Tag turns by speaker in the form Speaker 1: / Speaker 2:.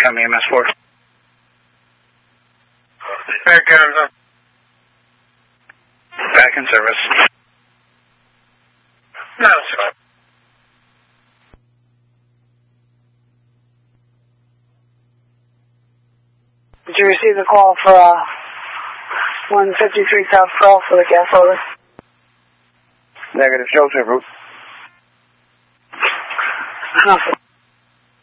Speaker 1: Come EMS 4. Back in service.
Speaker 2: No, sir.
Speaker 3: Did you receive the call for 153 South Pearl for the gas order?
Speaker 4: Negative, show to route.
Speaker 3: Alpha